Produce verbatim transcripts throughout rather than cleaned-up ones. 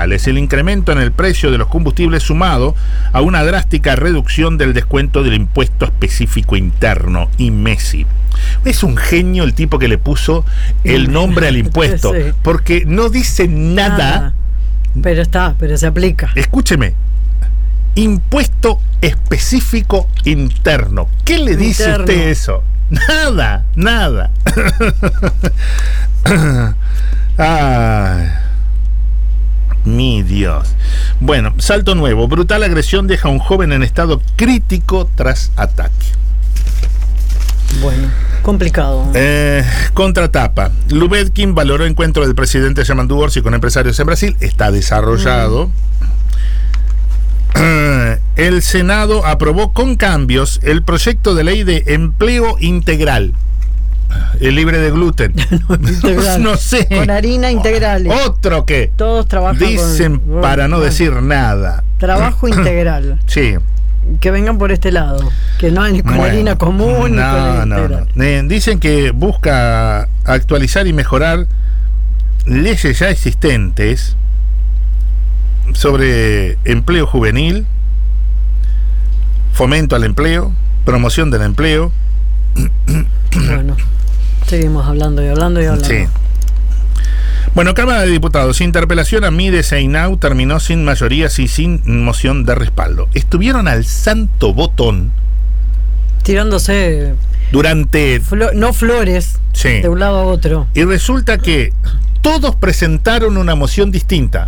reales. El incremento en el precio de los combustibles sumado a una drástica reducción del descuento del impuesto específico interno, I M E S I. Es un genio el tipo que le puso el nombre al impuesto, sí, porque no dice nada, nada. Pero está, pero se aplica. Escúcheme. Impuesto específico interno. ¿Qué le dice interno. Usted eso? Nada, nada. Ay, mi Dios. Bueno, salto nuevo. Brutal agresión deja a un joven en estado crítico tras ataque. Bueno, complicado. Eh, contratapa. Lubetkin valoró encuentro del presidente Yamandu Orsi con empresarios en Brasil. Está desarrollado. Mm. El Senado aprobó con cambios el proyecto de ley de empleo integral. El libre de gluten. no, integral. no, no sé. Con harina integral. Otro que. Todos trabajan Dicen con, para no bueno, decir nada. Trabajo integral. Sí. Que vengan por este lado. Que no hay con bueno, harina común. No, ni con no, no. Eh, dicen que busca actualizar y mejorar leyes ya existentes sobre empleo juvenil, fomento al empleo, promoción del empleo. Bueno, seguimos hablando y hablando y hablando. Sí. Bueno, Cámara de Diputados, interpelación a Mides e Inau terminó sin mayorías y sin moción de respaldo. Estuvieron al santo botón tirándose durante flo- no flores, sí, de un lado a otro. Y resulta que todos presentaron una moción distinta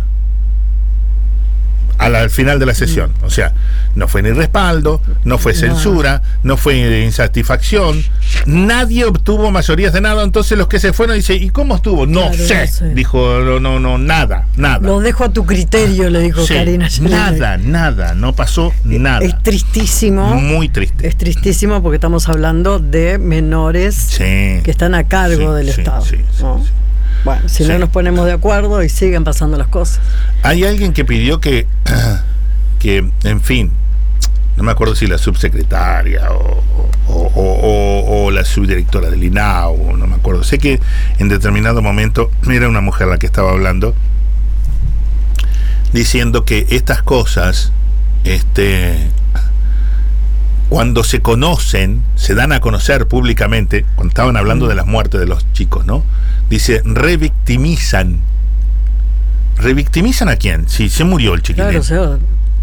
al, al final de la sesión. O sea, no fue ni respaldo, no fue censura, no fue insatisfacción, nadie obtuvo mayorías de nada. Entonces los que se fueron dicen, ¿y cómo estuvo? No, claro, sé. no sé, dijo, no, no, no, nada, nada. Lo dejo a tu criterio, le dijo sí, Karina. Nada, nada, no pasó nada. Es tristísimo. Muy triste. Es tristísimo porque estamos hablando de menores sí, que están a cargo sí, del sí, Estado. Sí, sí, ¿no? sí. Bueno, si sí. no nos ponemos de acuerdo y siguen pasando las cosas. Hay alguien que pidió que, que en fin, no me acuerdo si la subsecretaria o, o, o, o, o la subdirectora del INAU, no me acuerdo. Sé que en determinado momento era una mujer la que estaba hablando, diciendo que estas cosas, este, cuando se conocen, se dan a conocer públicamente, cuando estaban hablando de las muertes de los chicos, ¿no? Dice, revictimizan. ¿Revictimizan a quién? Si se murió el chiquilín. Claro, o sea,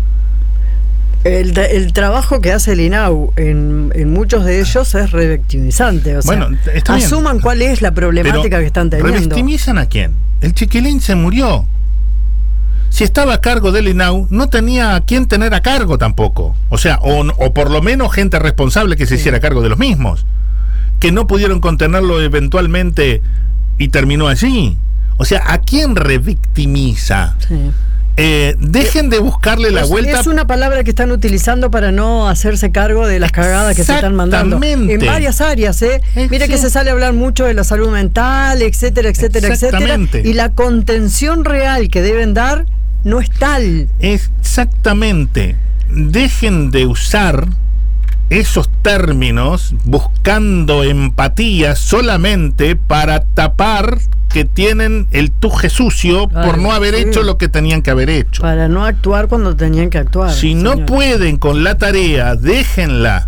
el, el trabajo que hace el INAU en, en muchos de ellos es revictimizante. O sea, bueno, está asuman bien. Cuál es la problemática pero, que están teniendo. ¿Revictimizan a quién? El chiquilín se murió. Si estaba a cargo del INAU, no tenía a quién tener a cargo tampoco. O sea, o, o por lo menos gente responsable que se sí. hiciera cargo de los mismos. Que no pudieron contenerlo eventualmente y terminó allí. O sea, ¿a quién revictimiza? Sí. Eh, dejen de buscarle la es, vuelta. Es una palabra que están utilizando para no hacerse cargo de las cagadas que se están mandando en varias áreas, ¿eh? Es, Mira sí. que se sale a hablar mucho de la salud mental, etcétera, etcétera, etcétera. Y la contención real que deben dar no es tal. Exactamente. Dejen de usar esos términos buscando empatía solamente para tapar que tienen el tuje sucio Ay, por no haber sí. hecho lo que tenían que haber hecho. Para no actuar cuando tenían que actuar. Si señor. no pueden con la tarea, déjenla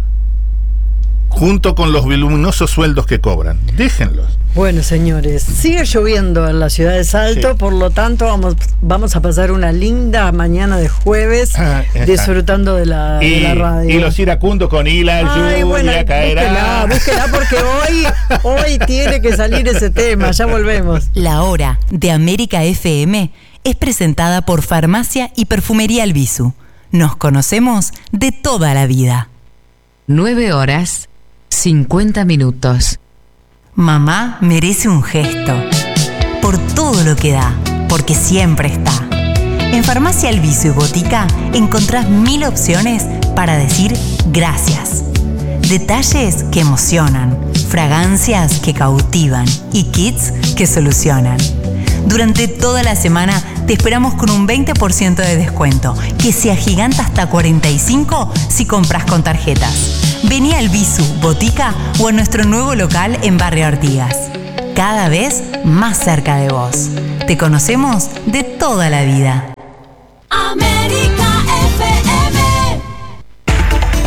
junto con los voluminosos sueldos que cobran. Déjenlos. Bueno, señores, sigue lloviendo en la ciudad de Salto, sí. por lo tanto vamos, vamos a pasar una linda mañana de jueves ah, disfrutando de la, y, de la radio. Y los iracundos con Hila, lluvia, bueno, caerá. Búsquela, búsquela porque hoy, hoy tiene que salir ese tema, ya volvemos. La Hora de América F M es presentada por Farmacia y Perfumería Albizu. Nos conocemos de toda la vida. nueve horas, cincuenta minutos. Mamá merece un gesto. Por todo lo que da, porque siempre está. En Farmacia Albizu y Botica encontrás mil opciones para decir gracias. Detalles que emocionan, fragancias que cautivan y kits que solucionan. Durante toda la semana te esperamos con un veinte por ciento de descuento, que se agiganta hasta cuarenta y cinco por ciento si compras con tarjetas. Vení al Albizu, Botica o a nuestro nuevo local en Barrio Artigas. Cada vez más cerca de vos. Te conocemos de toda la vida.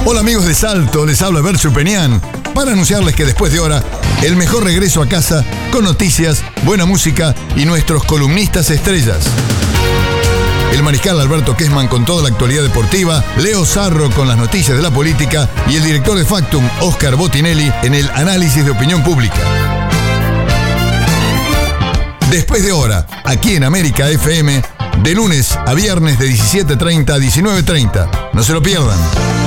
Hola amigos de Salto, les habla Bercho Peñán para anunciarles que después de hora, el mejor regreso a casa con noticias, buena música y nuestros columnistas estrellas. El mariscal Alberto Kessman con toda la actualidad deportiva, Leo Sarro con las noticias de la política y el director de Factum, Oscar Botinelli, en el análisis de opinión pública. Después de hora, aquí en América F M, de lunes a viernes de diecisiete treinta a diecinueve treinta. No se lo pierdan.